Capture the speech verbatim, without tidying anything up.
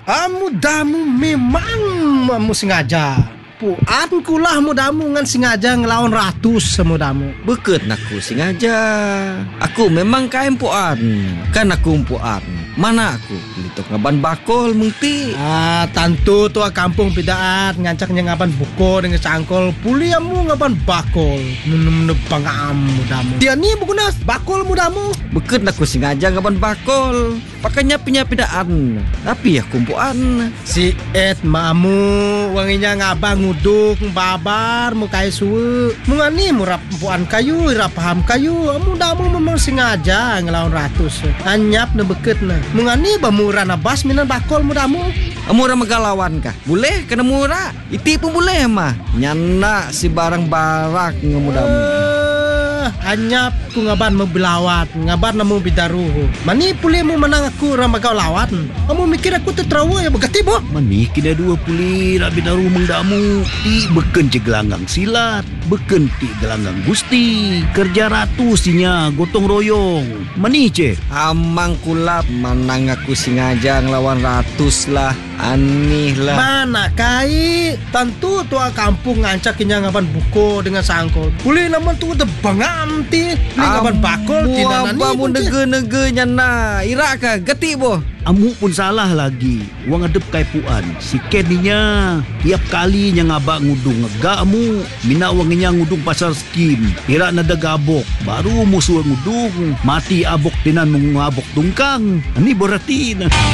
Amu damu memang amu sengaja. Puan kulah mudamu ngan sengaja ngelawan ratus semudamu. Beket aku sengaja. Aku memang kain puan. Kan aku puan. Mana aku? Litok ngaban bakol mengti. Ah, tentu tua kampung bidaan ngancaknya ngaban buko dengan cangkol. Puliamu ngaban bakol. Menebang am mudamu. Dia ni bukan bakol mudamu. Beket aku sengaja ngaban bakol. Pakainya punya pidaan. Tapi aku puan. Si Ed mamu wanginya ngabang nguduk babar mukai suwe. Mungani murap puan kayu, ira paham kayu. Mudamu memang sengaja ngelawan ratus. Anyap ne beket na. Mungani bamura na bas minan bakol mudamu. Murah megalawan kah? Boleh kena murah. Iti pun boleh mah. Nyana si barang barak ngemudamu. Uh, anyap ku ngaban membelawat, ngaban namu bidaruhu. Mani puli mu menang aku ramagau lawat. Kamu mikir aku tertrawa ya begati boh? Mani kena dua puli rabi daru mengdamu. Ti beken je gelanggang silat, beken ti gelanggang gusti. Kerja ratu sinya gotong royong. Mani je. Amang kulap menang aku sengaja ngelawan ratus lah. Anih lah. Mana kai? Tentu tua kampung ngancaknya ngaban buko dengan sangkol. Puli naman tu tebangam ti. Puli ngaban bakol ti nanani. Amu nege-nege nyana. Ira ka geti boh. Amu pun salah lagi. Wang adep kai puan. Si Keninya tiap kali nya ngabak ngudung ngegak amu. Mina wanginya ngudung pasar skim. Ira nada gabok. Baru musuh ngudung. Mati abok tinan mengabok tungkang. Ani berarti.